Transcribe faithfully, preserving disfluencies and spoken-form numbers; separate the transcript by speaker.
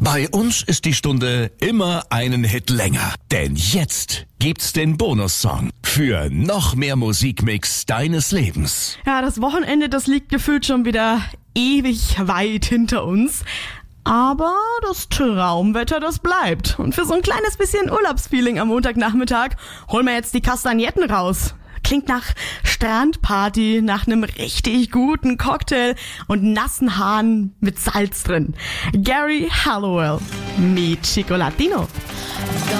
Speaker 1: Bei uns ist die Stunde immer einen Hit länger. Denn jetzt gibt's den Bonussong für noch mehr Musikmix deines Lebens.
Speaker 2: Ja, das Wochenende, das liegt gefühlt schon wieder ewig weit hinter uns. Aber das Traumwetter, das bleibt. Und für so ein kleines bisschen Urlaubsfeeling am Montagnachmittag holen wir jetzt die Kastagnetten raus. Klingt nach Strandparty, nach einem richtig guten Cocktail und nassen Haaren mit Salz drin. Gary Halliwell mit Chocolatino.